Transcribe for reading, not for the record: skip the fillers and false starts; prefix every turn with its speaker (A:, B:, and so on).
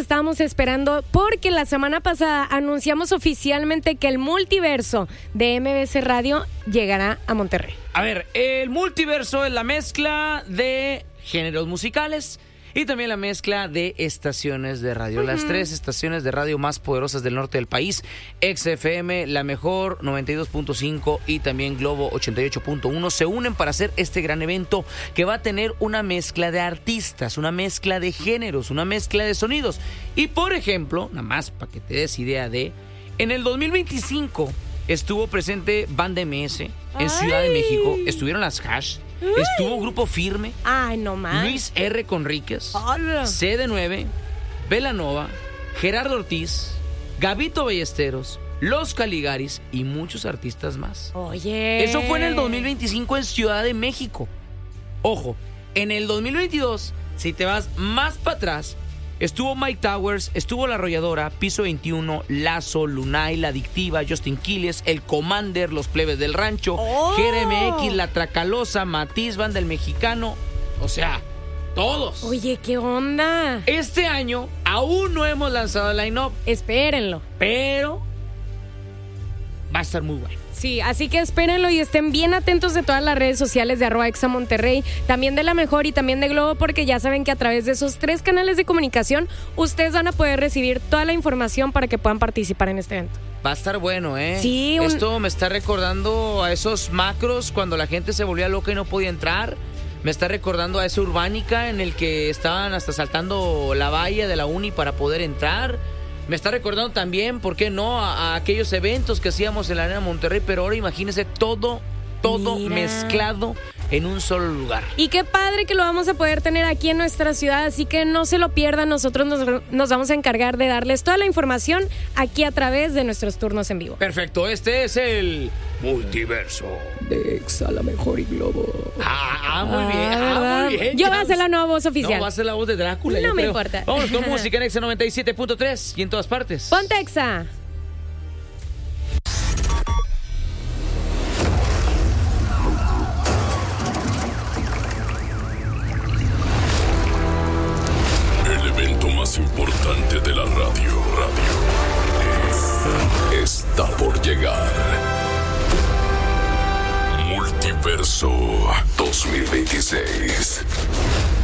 A: estábamos esperando porque la semana pasada anunciamos oficialmente que el multiverso de MBS Radio llegará a Monterrey.
B: A ver, el multiverso es la mezcla de géneros musicales y también la mezcla de estaciones de radio. Las 3 estaciones de radio más poderosas del norte del país: XFM, La Mejor 92.5 y también Globo 88.1 se unen para hacer este gran evento que va a tener una mezcla de artistas, una mezcla de géneros, una mezcla de sonidos. Y por ejemplo, nada más para que te des idea de, en el 2025 estuvo presente Banda MS en Ciudad de México, estuvieron las Hash, estuvo Grupo Firme,
A: Ay, no más.
B: Luis R. Conríquez,
A: Hola.
B: CD9, Belanova, Gerardo Ortiz, Gabito Ballesteros, Los Caligaris y muchos artistas más.
A: Oye.
B: Eso fue en el 2025 en Ciudad de México. Ojo, en el 2022, si te vas más para atrás, estuvo Mike Towers, estuvo La Arrolladora, Piso 21, Lazo, Lunay, La Adictiva, Justin Quiles, El Commander, Los Plebes del Rancho, GRMX, La Tracalosa, Matiz, Banda El Mexicano. O sea, todos.
A: Oye, ¿qué onda?
B: Este año aún no hemos lanzado el line-up,
A: Espérenlo.
B: pero va a estar muy bueno.
A: Sí, así que espérenlo y estén bien atentos de todas las redes sociales de @ExaMonterrey, también de La Mejor y también de Globo, porque ya saben que a través de esos 3 canales de comunicación ustedes van a poder recibir toda la información para que puedan participar en este evento.
B: Va a estar bueno, ¿eh?
A: Sí,
B: Esto me está recordando a esos macros cuando la gente se volvía loca y no podía entrar. Me está recordando a esa Urbánica en el que estaban hasta saltando la valla de la uni para poder entrar. Me está recordando también, ¿por qué no?, a aquellos eventos que hacíamos en la Arena Monterrey, pero ahora imagínense todo
A: Mira.
B: mezclado en un solo lugar.
A: Y qué padre que lo vamos a poder tener aquí en nuestra ciudad, así que no se lo pierdan. Nosotros nos vamos a encargar de darles toda la información aquí a través de nuestros turnos en vivo.
B: Perfecto, este es el multiverso de Exa, La Mejor y Globo. Muy bien,
A: ¿verdad?
B: muy bien.
A: Yo voy a ser la nueva voz oficial.
B: No, va a ser la voz de Drácula.
A: No
B: yo
A: me
B: creo.
A: importa.
B: Vamos con música en Exa 97.3 y en todas partes.
A: Ponte Exa.
C: El evento más importante de la radio está por llegar. Multiverso 2026.